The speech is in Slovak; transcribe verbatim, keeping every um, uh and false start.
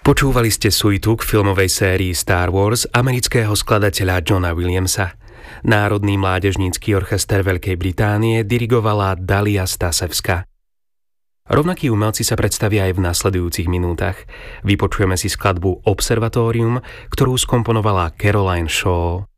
Počúvali ste suitu k filmovej sérii Star Wars amerického skladateľa Johna Williamsa. Národný mládežnícky orchester Veľkej Británie dirigovala Dalia Stasevska. Rovnakí umelci sa predstavia aj v nasledujúcich minútach. Vypočujeme si skladbu Observatórium, ktorú skomponovala Caroline Shaw.